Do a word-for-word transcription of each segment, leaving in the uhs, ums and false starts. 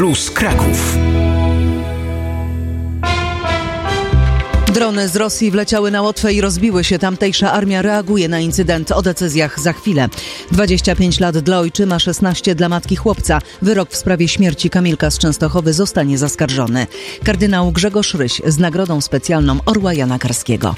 Plus Kraków. Drony z Rosji wleciały na Łotwę i rozbiły się. Tamtejsza armia reaguje na incydent. O decyzjach za chwilę. dwadzieścia pięć lat dla ojczyma, szesnaście dla matki chłopca. Wyrok w sprawie śmierci Kamilka z Częstochowy zostanie zaskarżony. Kardynał Grzegorz Ryś z nagrodą specjalną Orła Jana Karskiego.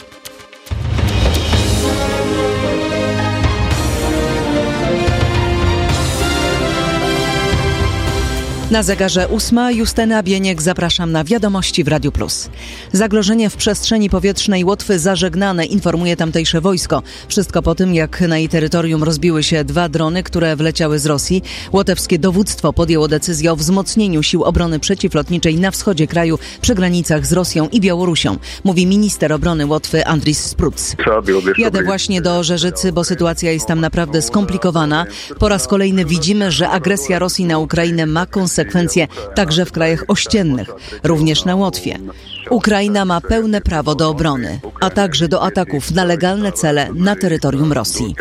Na zegarze ósma, Justyna Bieniek, zapraszam na wiadomości w Radiu Plus. Zagrożenie w przestrzeni powietrznej Łotwy zażegnane, informuje tamtejsze wojsko. Wszystko po tym, jak na jej terytorium rozbiły się dwa drony, które wleciały z Rosji. Łotewskie dowództwo podjęło decyzję o wzmocnieniu sił obrony przeciwlotniczej na wschodzie kraju przy granicach z Rosją i Białorusią, mówi minister obrony Łotwy Andris Spruc. Jadę właśnie do Żerzycy, bo sytuacja jest tam naprawdę skomplikowana. Po raz kolejny widzimy, że agresja Rosji na Ukrainę ma konsekwencje. Konsekwencje także w krajach ościennych, również na Łotwie. Ukraina ma pełne prawo do obrony, a także do ataków na legalne cele na terytorium Rosji.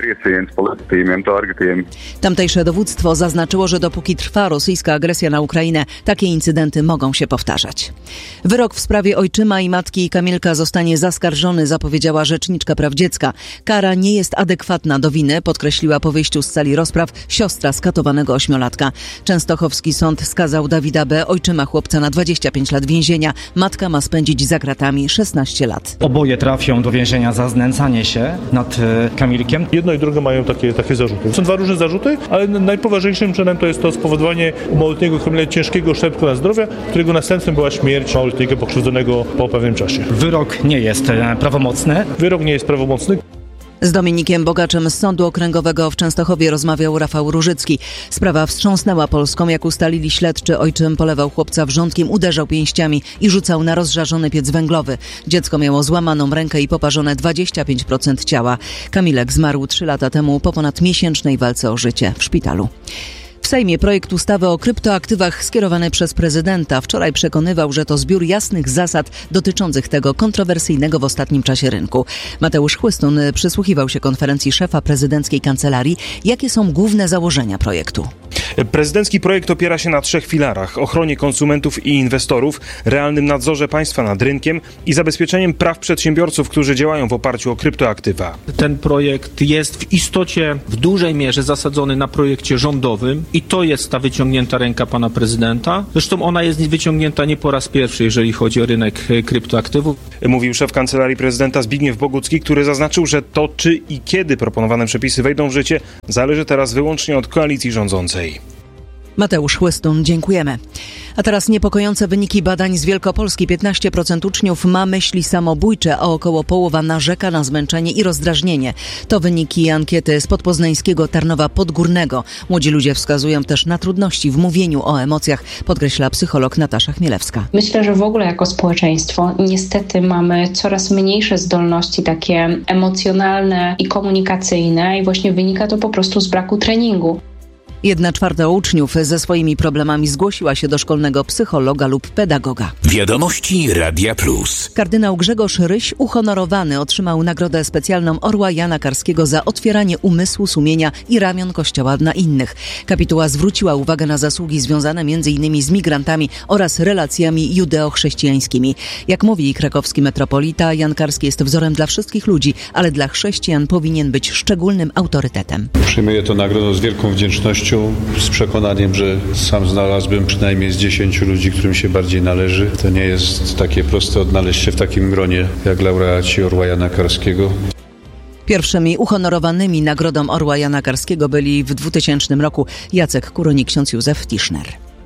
Tamtejsze dowództwo zaznaczyło, że dopóki trwa rosyjska agresja na Ukrainę, takie incydenty mogą się powtarzać. Wyrok w sprawie ojczyma i matki Kamilka zostanie zaskarżony, zapowiedziała rzeczniczka praw dziecka. Kara nie jest adekwatna do winy, podkreśliła po wyjściu z sali rozpraw siostra skatowanego ośmiolatka. Częstochowski sąd skazał Dawida B., ojczyma chłopca, na dwadzieścia pięć lat więzienia. Matka ma spędzić za kratami szesnaście lat. Oboje trafią do więzienia za znęcanie się nad e, Kamilkiem. Jedno i drugie mają takie, takie zarzuty. Są dwa różne zarzuty, ale najpoważniejszym czynem to jest to spowodowanie u małoletniego Kamila ciężkiego uszczerbku na zdrowie, którego następstwem była śmierć małoletniego pokrzywdzonego po pewnym czasie. Wyrok nie jest e, prawomocny. Wyrok nie jest prawomocny. Z Dominikiem Bogaczem z Sądu Okręgowego w Częstochowie rozmawiał Rafał Różycki. Sprawa wstrząsnęła Polską. Jak ustalili śledczy, ojczym polewał chłopca wrzątkiem, uderzał pięściami i rzucał na rozżarzony piec węglowy. Dziecko miało złamaną rękę i poparzone dwadzieścia pięć procent ciała. Kamilek zmarł trzy lata temu po ponad miesięcznej walce o życie w szpitalu. W Sejmie projekt ustawy o kryptoaktywach skierowany przez prezydenta wczoraj przekonywał, że to zbiór jasnych zasad dotyczących tego kontrowersyjnego w ostatnim czasie rynku. Mateusz Chłystun przysłuchiwał się konferencji szefa prezydenckiej kancelarii. Jakie są główne założenia projektu? Prezydencki projekt opiera się na trzech filarach: ochronie konsumentów i inwestorów, realnym nadzorze państwa nad rynkiem i zabezpieczeniem praw przedsiębiorców, którzy działają w oparciu o kryptoaktywa. Ten projekt jest w istocie w dużej mierze zasadzony na projekcie rządowym i to jest ta wyciągnięta ręka pana prezydenta. Zresztą ona jest wyciągnięta nie po raz pierwszy, jeżeli chodzi o rynek kryptoaktywów. Mówił szef Kancelarii Prezydenta Zbigniew Bogucki, który zaznaczył, że to, czy i kiedy proponowane przepisy wejdą w życie, zależy teraz wyłącznie od koalicji rządzącej. Mateusz Chłystun, dziękujemy. A teraz niepokojące wyniki badań z Wielkopolski. piętnaście procent uczniów ma myśli samobójcze, a około połowa narzeka na zmęczenie i rozdrażnienie. To wyniki ankiety z podpoznańskiego Tarnowa Podgórnego. Młodzi ludzie wskazują też na trudności w mówieniu o emocjach, podkreśla psycholog Natasza Chmielewska. Myślę, że w ogóle jako społeczeństwo niestety mamy coraz mniejsze zdolności takie emocjonalne i komunikacyjne i właśnie wynika to po prostu z braku treningu. Jedna czwarta uczniów ze swoimi problemami zgłosiła się do szkolnego psychologa lub pedagoga. Wiadomości Radia Plus. Kardynał Grzegorz Ryś, uhonorowany, otrzymał nagrodę specjalną Orła Jana Karskiego za otwieranie umysłu, sumienia i ramion Kościoła dla innych. Kapituła zwróciła uwagę na zasługi związane m.in. z migrantami oraz relacjami judeo-chrześcijańskimi. Jak mówi krakowski metropolita, Jan Karski jest wzorem dla wszystkich ludzi, ale dla chrześcijan powinien być szczególnym autorytetem. Przyjmuję tę nagrodę z wielką wdzięcznością, z przekonaniem, że sam znalazłbym przynajmniej z dziesięciu ludzi, którym się bardziej należy. To nie jest takie proste odnaleźć się w takim gronie jak laureaci Orła Jana Karskiego. Pierwszymi uhonorowanymi nagrodą Orła Jana Karskiego byli w dwutysięcznym roku Jacek Kuroń i ksiądz Józef Tischner.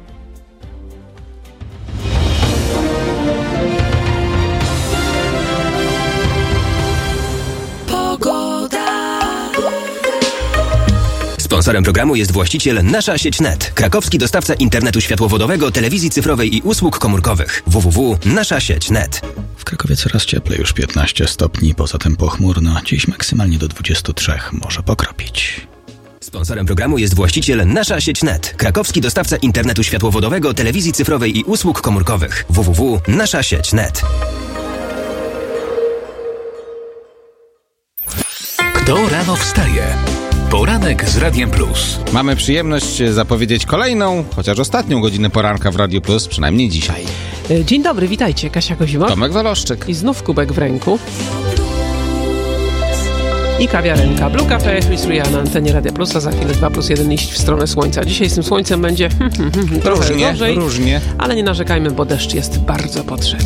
Sponsorem programu jest właściciel Nasza Sieć Net, krakowski dostawca internetu światłowodowego, telewizji cyfrowej i usług komórkowych. w w w kropka nasza sieć kropka net. W Krakowie coraz cieplej, już piętnaście stopni, poza tym pochmurno. Dziś maksymalnie do dwudziestu trzech, może pokropić. Sponsorem programu jest właściciel Nasza Sieć Net, krakowski dostawca internetu światłowodowego, telewizji cyfrowej i usług komórkowych. w w w kropka nasza sieć kropka net. Kto rano wstaje? Poranek z Radiem Plus. Mamy przyjemność zapowiedzieć kolejną, chociaż ostatnią godzinę poranka w Radiu Plus, przynajmniej dzisiaj. Dzień dobry, witajcie. Kasia Kozima. Tomek Waloszczyk. I znów kubek w ręku. I kawiarenka Blue Cafe wpisuje na antenie Radia Plus, a za chwilę dwa plus jeden iść w stronę słońca. Dzisiaj z tym słońcem będzie hmm, hmm, hmm, trochę różnie, gorzej, różnie. Ale nie narzekajmy, bo deszcz jest bardzo potrzebny.